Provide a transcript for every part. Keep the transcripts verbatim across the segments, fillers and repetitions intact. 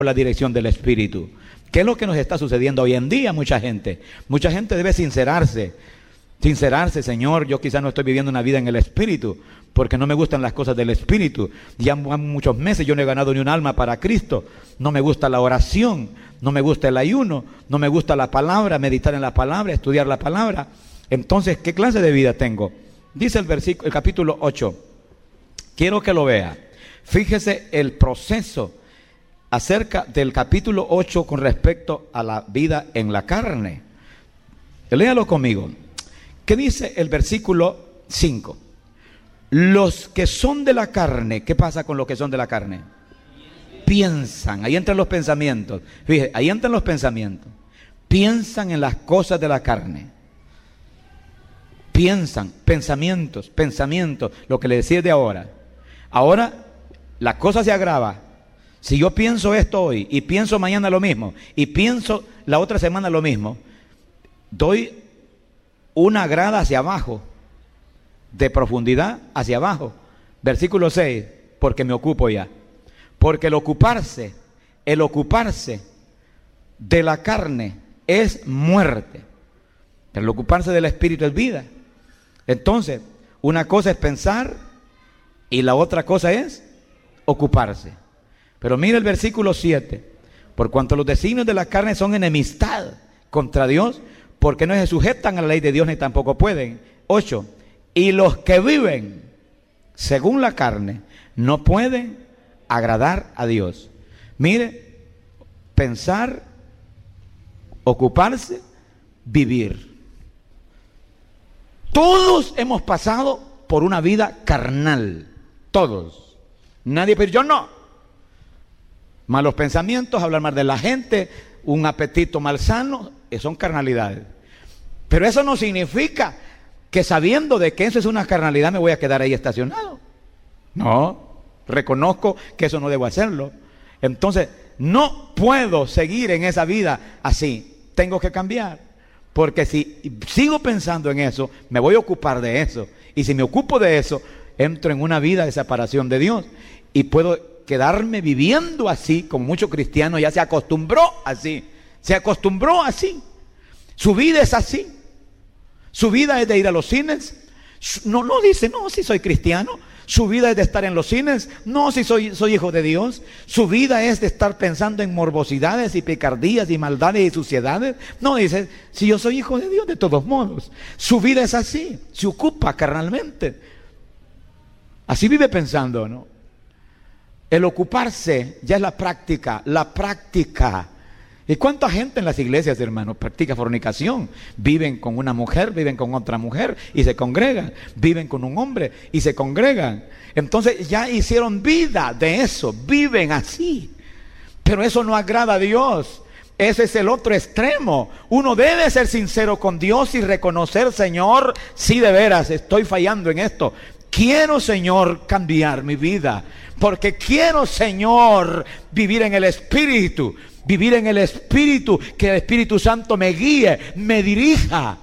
la dirección del Espíritu. ¿Qué es lo que nos está sucediendo hoy en día? Mucha gente, mucha gente debe sincerarse, sincerarse, Señor, yo quizás no estoy viviendo una vida en el Espíritu, porque no me gustan las cosas del Espíritu. Ya muchos meses yo no he ganado ni un alma para Cristo. No me gusta la oración, no me gusta el ayuno, no me gusta la palabra, meditar en la palabra, estudiar la palabra. Entonces, ¿qué clase de vida tengo? Dice el versículo, el capítulo ocho. Quiero que lo vea. Fíjese el proceso acerca del capítulo ocho con respecto a la vida en la carne. Léalo conmigo. ¿Qué dice el versículo cinco? Los que son de la carne, ¿qué pasa con los que son de la carne? Piensan, ahí entran los pensamientos. Fíjese, ahí entran los pensamientos. Piensan en las cosas de la carne. Piensan, pensamientos, pensamientos, lo que le decía de ahora. Ahora la cosa se agrava. Si yo pienso esto hoy y pienso mañana lo mismo y pienso la otra semana lo mismo, doy una grada hacia abajo, de profundidad hacia abajo. Versículo seis, porque me ocupo ya. Porque el ocuparse, el ocuparse de la carne es muerte, pero el ocuparse del Espíritu es vida. Entonces, una cosa es pensar y la otra cosa es ocuparse. Pero mira el versículo siete. Por cuanto los designios de la carne son enemistad contra Dios, porque no se sujetan a la ley de Dios ni tampoco pueden. ocho. Y los que viven según la carne no pueden agradar a Dios. Mire, pensar, ocuparse, vivir. Todos hemos pasado por una vida carnal. Todos. Nadie, pero yo no. Malos pensamientos, hablar mal de la gente, un apetito malsano, son carnalidades. Pero eso no significa que sabiendo de que eso es una carnalidad me voy a quedar ahí estacionado. No, reconozco que eso no debo hacerlo. Entonces, no puedo seguir en esa vida así. Tengo que cambiar. Porque si sigo pensando en eso, me voy a ocupar de eso. Y si me ocupo de eso, entro en una vida de separación de Dios. Y puedo quedarme viviendo así, como muchos cristianos ya se acostumbró así. Se acostumbró así. Su vida es así. Su vida es de ir a los cines. No, no dice, no, si soy cristiano. Su vida es de estar en los cines. No, si soy, soy hijo de Dios. Su vida es de estar pensando en morbosidades y picardías y maldades y suciedades. No, dice, si yo soy hijo de Dios, de todos modos. Su vida es así. Se ocupa carnalmente. Así vive pensando, ¿no? El ocuparse ya es la práctica. La práctica. ¿Y cuánta gente en las iglesias, hermanos, practica fornicación? Viven con una mujer, viven con otra mujer y se congregan. Viven con un hombre y se congregan. Entonces ya hicieron vida de eso, viven así. Pero eso no agrada a Dios. Ese es el otro extremo. Uno debe ser sincero con Dios y reconocer, Señor, sí, de veras estoy fallando en esto. Quiero, Señor, cambiar mi vida. Porque quiero, Señor, vivir en el Espíritu. Vivir en el Espíritu, que el Espíritu Santo me guíe, me dirija.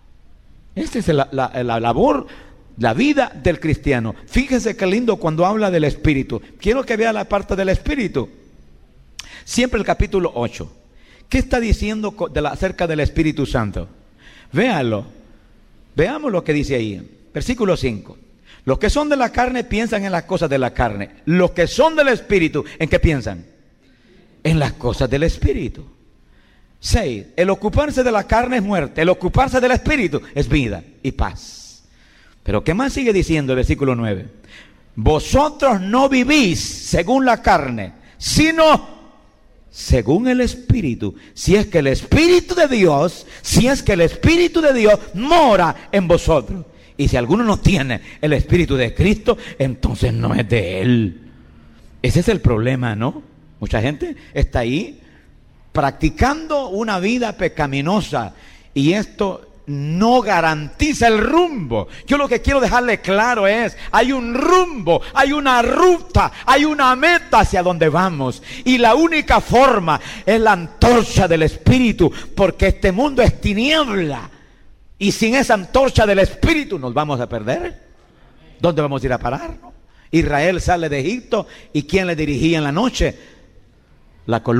Esta es la, la, la labor, la vida del cristiano. Fíjense qué lindo cuando habla del Espíritu. Quiero que vea la parte del Espíritu. Siempre el capítulo ocho. ¿Qué está diciendo de la, acerca del Espíritu Santo? Véanlo. Veamos lo que dice ahí. Versículo cinco. Los que son de la carne piensan en las cosas de la carne. Los que son del Espíritu, ¿en qué piensan? En las cosas del Espíritu. seis. El ocuparse de la carne es muerte. El ocuparse del Espíritu es vida y paz. Pero ¿qué más sigue diciendo el versículo nueve? Vosotros no vivís según la carne, sino según el Espíritu. Si es que el Espíritu de Dios, si es que el Espíritu de Dios mora en vosotros. Y si alguno no tiene el Espíritu de Cristo, entonces no es de Él. Ese es el problema, ¿no? Mucha gente está ahí practicando una vida pecaminosa y esto no garantiza el rumbo. Yo lo que quiero dejarle claro es, hay un rumbo, hay una ruta, hay una meta hacia donde vamos. Y la única forma es la antorcha del Espíritu, porque este mundo es tiniebla. Y sin esa antorcha del Espíritu nos vamos a perder. ¿Dónde vamos a ir a parar, no? Israel sale de Egipto y ¿quién le dirigía en la noche? la columna.